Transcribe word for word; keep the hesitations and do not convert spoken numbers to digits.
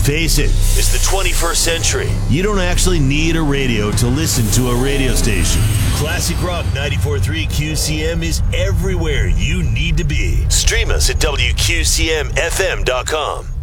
Face it, it's the twenty-first century. You don't actually need a radio to listen to a radio station. Classic Rock ninety-four point three Q C M is everywhere you need to be. Stream us at W Q C M F M dot com.